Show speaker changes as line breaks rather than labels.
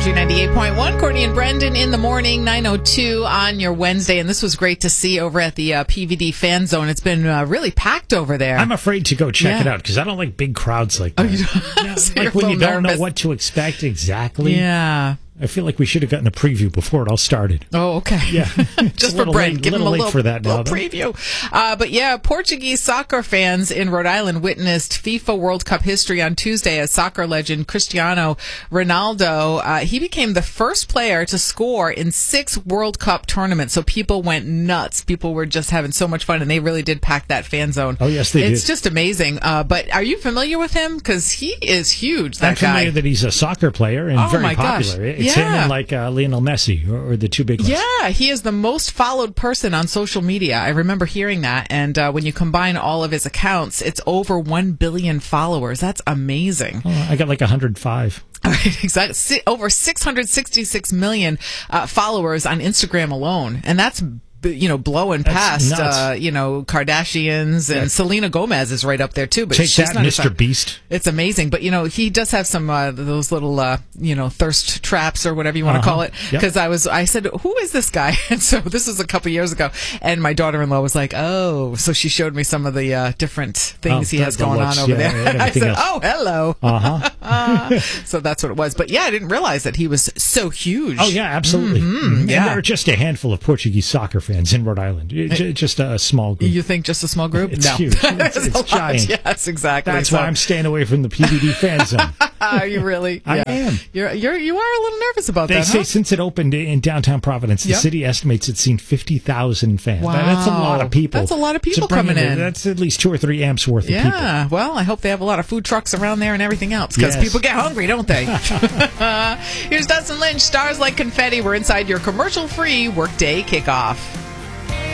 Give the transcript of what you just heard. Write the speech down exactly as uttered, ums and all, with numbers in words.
Energy ninety-eight point one. Courtney and Brendan in the morning, nine oh two on your Wednesday. And this was great to see over at the uh, P V D fan zone. It's been uh, really packed over there.
I'm afraid to go check
Yeah.
it out because I don't like big crowds like that.
Oh, you don't?
Yeah,
So you're
like when
a
you
little
don't
nervous.
know what to expect exactly.
Yeah.
I feel like we should have gotten a preview before it all started.
Oh, okay.
Yeah.
Just
a
for
little
Brent.
late-
Give him a
little late
little,
for that now,
little
though.
preview. Uh, but yeah, Portuguese soccer fans in Rhode Island witnessed FIFA World Cup history on Tuesday as soccer legend Cristiano Ronaldo. Uh, he became the first player to score in six World Cup tournaments. So people went nuts. People were just having so much fun, and they really did pack that fan zone.
Oh, yes, they
It's
did.
just amazing. Uh, but are you familiar with him? Because he is huge, that
I'm familiar
guy.
that he's a soccer player and
Oh,
very
my gosh.
popular. It's him
Yeah.
and like uh, Lionel Messi or, or the two big ones.
Yeah, he is the most followed person on social media. I remember hearing that. And uh, when you combine all of his accounts, it's over one billion followers. That's amazing.
Oh, I got like one hundred five.
Exactly. Si- Over six hundred sixty-six million uh, followers on Instagram alone. And that's, b- you know, blowing
That's
past,
nuts.
uh, you know, Kardashians, and
Yeah.
Selena Gomez is right up there too. But
Take
she's
that,
not as
Mister
fa-
Beast.
It's amazing, but you know he does have some uh, those little uh, you know thirst traps or whatever you want to
Uh-huh.
call it.
Yep.
Because I was I said, who is this guy? And so this was a couple years ago, and my daughter-in-law was like, oh, so she showed me some of the uh, different things
Oh,
he
the-
has
the
going
looks,
on over
yeah,
there.
and
I
everything
said,
else.
oh, hello.
Uh huh.
So that's what it was. But yeah, I didn't realize that he was so huge.
Oh, yeah, absolutely.
Mhm, yeah.
And there are just a handful of Portuguese soccer fans in Rhode Island. J- Just a small group.
You think just a small group?
It's
no,
huge. It's-
There's
it's
a lot.
giant.
Yes, exactly.
That's
So-
why I'm staying away from the P V D fan zone.
Are you really?
I
Yeah.
am.
You're you're you are a little nervous about
They
that,
say
huh?
since it opened in downtown Providence, the
Yep.
city estimates it's seen fifty thousand fans.
Wow.
That- That's a lot of people.
That's a lot of
to
people
bring
coming in.
That's at least two or three amps worth of people.
Yeah, well, I hope they have a lot of food trucks around there and everything else because
Yes.
people get hungry, don't they? Here's Dustin Lynch, Stars Like Confetti. We're inside your commercial-free workday kickoff.